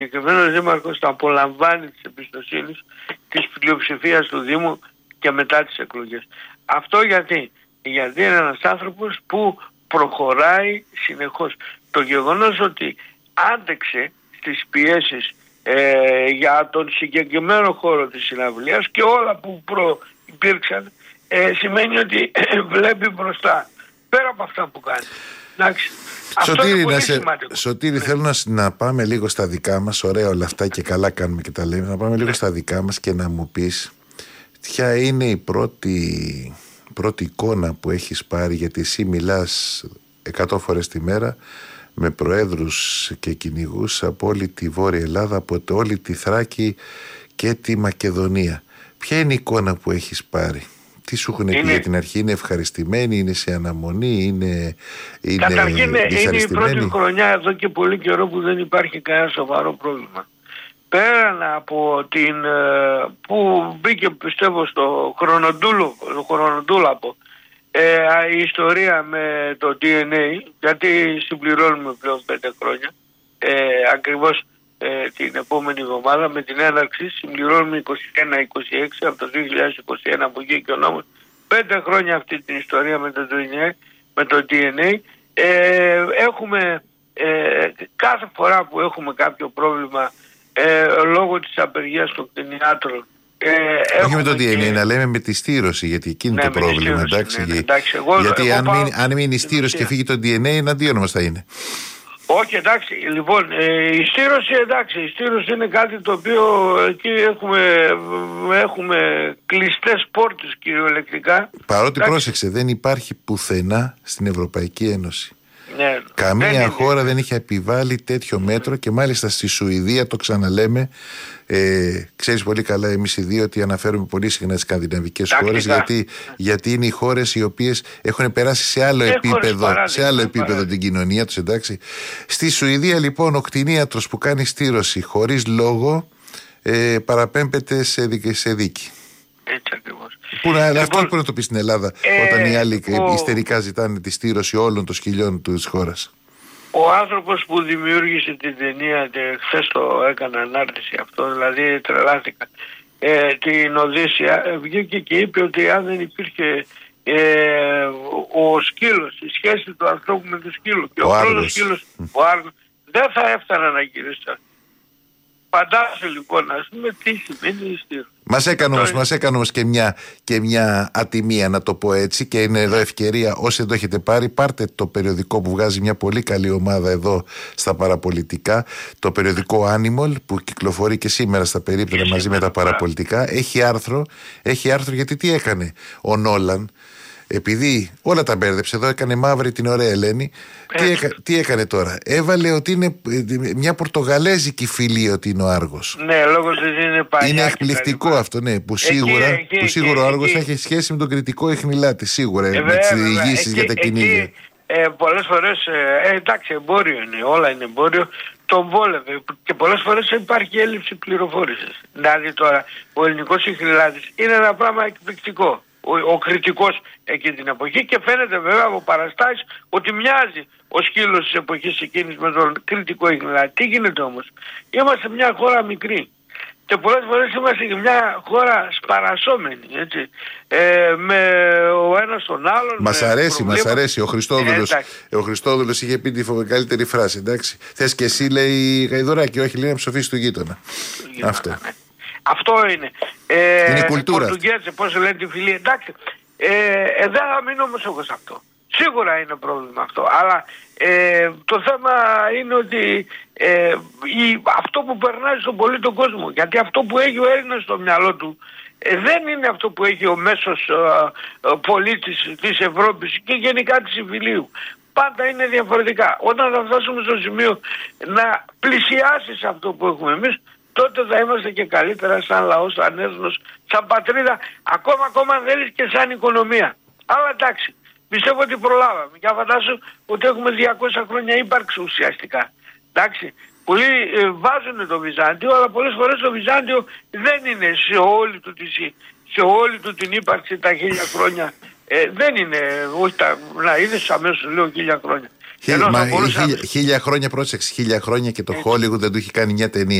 συγκεκριμένος δήμαρχος θα απολαμβάνει της εμπιστοσύνης της πλειοψηφίας του Δήμου και μετά τις εκλογές. Αυτό γιατί είναι ένας άνθρωπος που προχωράει συνεχώς. Το γεγονός ότι άντεξε στις πιέσεις για τον συγκεκριμένο χώρο της συναυλίας και όλα που προϋπήρξαν σημαίνει ότι βλέπει μπροστά, πέρα από αυτά που κάνει. Εντάξει. Σωτήρη, θέλω να πάμε λίγο στα δικά μας. Ωραία όλα αυτά και καλά κάνουμε και τα λέμε. Να πάμε λίγο στα δικά μας και να μου πεις ποια είναι η πρώτη εικόνα που έχεις πάρει, γιατί εσύ μιλάς 100 φορές τη μέρα με προέδρους και κυνηγούς από όλη τη Βόρεια Ελλάδα, από όλη τη Θράκη και τη Μακεδονία. Ποια είναι η εικόνα που έχεις πάρει? Τι σου έχουν πει για την αρχή? Είναι ευχαριστημένοι, είναι σε αναμονή, είναι καταρχήν είναι η πρώτη χρονιά εδώ και πολύ καιρό που δεν υπάρχει κανένα σοβαρό πρόβλημα. Πέραν από την που μπήκε πιστεύω στο χρονοτούλαπο η ιστορία με το DNA, γιατί συμπληρώνουμε πλέον 5 χρόνια, ακριβώς την επόμενη εβδομάδα με την έναρξη συμπληρώνουμε 21-26 από το 2021 που βγήκε ο νόμος, 5 χρόνια αυτή την ιστορία με το DNA. Έχουμε κάθε φορά που έχουμε κάποιο πρόβλημα λόγω της απεργίας των κτηνιάτρων, όχι με το DNA, να λέμε με τη στήρωση, γιατί εκείνη το πρόβλημα. Εντάξει, γιατί αν μείνει η στήρωση και φύγει το DNA, εναντίον μας θα είναι. Όχι, εντάξει, λοιπόν, η στήρωση είναι κάτι το οποίο εκεί έχουμε κλειστές πόρτες κυριολεκτικά. Παρότι πρόσεξε, δεν υπάρχει πουθενά στην Ευρωπαϊκή Ένωση. Ναι, καμία χώρα δεν είχε επιβάλει τέτοιο μέτρο και μάλιστα στη Σουηδία, το ξαναλέμε, ξέρεις πολύ καλά εμείς οι δύο ότι αναφέρουμε πολύ συχνά τις σκανδιναβικές χώρες, γιατί είναι οι χώρες οι οποίες έχουν περάσει σε άλλο επίπεδο την κοινωνία τους, εντάξει. Στη Σουηδία λοιπόν ο κτηνίατρος που κάνει στήρωση χωρίς λόγο παραπέμπεται σε δίκη. Έτσι ακριβώς. Αυτό που να το πει στην Ελλάδα όταν οι άλλοι ιστερικά ζητάνε τη στήρωση όλων των σκυλιών της χώρας. Ο άνθρωπος που δημιούργησε την ταινία, χθες το έκανα ανάρτηση αυτό, δηλαδή τρελάθηκα, την Οδύσσεια, βγήκε και είπε ότι αν δεν υπήρχε ο σκύλος, η σχέση του ανθρώπου με το σκύλο και ο πρώτος σκύλος, ο Άργος, δεν θα έφτανε να γυρίσει. Φαντάσου λοιπόν, ας πούμε, τι σημαίνει η στήριξη. Μας έκανε όμως και μια ατιμία, να το πω έτσι, και είναι εδώ ευκαιρία, όσοι δεν το έχετε πάρει, πάρτε το περιοδικό που βγάζει μια πολύ καλή ομάδα εδώ στα παραπολιτικά, το περιοδικό Animal που κυκλοφορεί και σήμερα στα περίπτωτα μαζί με τα παραπολιτικά. Έχει άρθρο γιατί τι έκανε ο Νόλαν? Επειδή όλα τα μπέρδεψε, εδώ έκανε μαύρη την ωραία Ελένη. Τι έκανε τώρα? Έβαλε ότι είναι μια πορτογαλέζικη φυλή, ότι είναι ο Άργος. Ναι, λόγω της είναι παλιά. Είναι εκπληκτικό αυτό, ναι, που σίγουρα ο Άργος έχει σχέση με τον κριτικό Ιχνηλάτη, σίγουρα, με τις διηγήσεις για τα κυνήγια. Πολλές φορές, εντάξει, εμπόριο είναι, όλα είναι εμπόριο, τον βόλευε και πολλές φορές υπάρχει έλλειψη πληροφόρησης. Δηλαδή τώρα, ο ελληνικός Ιχνηλάτης είναι ένα πράγμα εκπληκτικό. Ο κριτικός εκείνη την εποχή, και φαίνεται βέβαια από παραστάσεις ότι μοιάζει ο σκύλος της εποχής εκείνης με τον κριτικό Ιχνηλάτη. Τι γίνεται όμως? Είμαστε μια χώρα μικρή και πολλές φορές είμαστε και μια χώρα σπαρασσόμενη, έτσι, με ο ένας τον άλλον. Μας αρέσει. Ο Χριστόδουλος είχε πει τη καλύτερη φράση, εντάξει. Θες και εσύ, λέει, γαϊδουράκι, όχι, λέει, να ψοφείς του γείτονα. Αυτό. Ναι. Αυτό είναι. Είναι κουλτούρα. Πορτουγέζε, πώς λένε τη φιλία. Εντάξει, δεν θα μείνω όμως εγώ σε αυτό. Σίγουρα είναι πρόβλημα αυτό. Αλλά το θέμα είναι ότι αυτό που περνάει στον πολύ τον κόσμο, γιατί αυτό που έχει ο Έλληνας στο μυαλό του δεν είναι αυτό που έχει ο μέσος πολίτης της Ευρώπης και γενικά της Ιφιλίου. Πάντα είναι διαφορετικά. Όταν θα φτάσουμε στο σημείο να πλησιάσεις αυτό που έχουμε εμείς, τότε θα είμαστε και καλύτερα σαν λαός, σαν έθνος, σαν πατρίδα, ακόμα αν θέλεις και σαν οικονομία. Αλλά εντάξει, πιστεύω ότι προλάβαμε. Και φαντάσου ότι έχουμε 200 χρόνια ύπαρξη ουσιαστικά. Εντάξει, πολλοί βάζουν το Βυζάντιο, αλλά πολλές φορές το Βυζάντιο δεν είναι σε όλη του την ύπαρξη τα 1000 χρόνια. Δεν είναι, όχι να είδες αμέσως λέω 1000 χρόνια. Χίλια χρόνια, πρόσεξε, 1000 χρόνια και το Hollywood δεν του έχει κάνει μια ταινία.